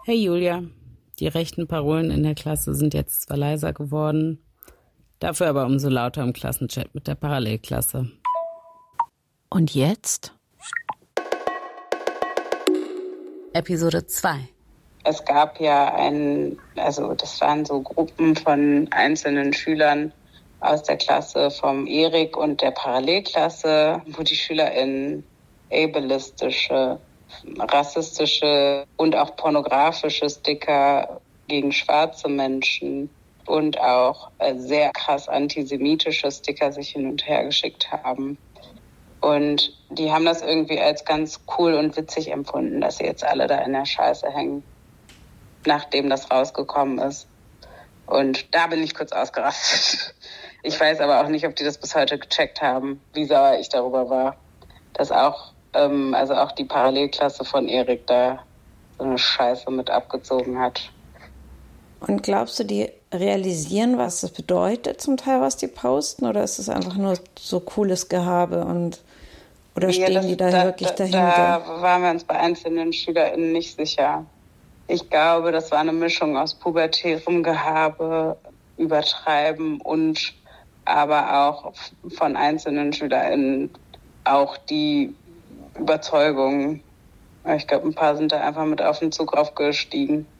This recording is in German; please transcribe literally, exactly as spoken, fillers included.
Hey Julia, die rechten Parolen in der Klasse sind jetzt zwar leiser geworden, dafür aber umso lauter im Klassenchat mit der Parallelklasse. Und jetzt? Episode zwei. Es gab ja ein, also das waren so Gruppen von einzelnen Schülern aus der Klasse vom Erik und der Parallelklasse, wo die SchülerInnen ableistische, rassistische und auch pornografische Sticker gegen schwarze Menschen und auch sehr krass antisemitische Sticker sich hin und her geschickt haben. Und die haben das irgendwie als ganz cool und witzig empfunden, dass sie jetzt alle da in der Scheiße hängen, nachdem das rausgekommen ist. Und da bin ich kurz ausgerastet. Ich weiß aber auch nicht, ob die das bis heute gecheckt haben, wie sauer ich darüber war, dass auch, ähm, also auch die Parallelklasse von Erik da so eine Scheiße mit abgezogen hat. Und glaubst du, die realisieren, was das bedeutet zum Teil, was die posten? Oder ist es einfach nur so cooles Gehabe und oder Nee, stehen das, die da, da wirklich da, dahinter? Da waren wir uns bei einzelnen SchülerInnen nicht sicher. Ich glaube, das war eine Mischung aus pubertärem Gehabe, Übertreiben und aber auch von einzelnen SchülerInnen auch die Überzeugung. Ich glaube, ein paar sind da einfach mit auf den Zug aufgestiegen.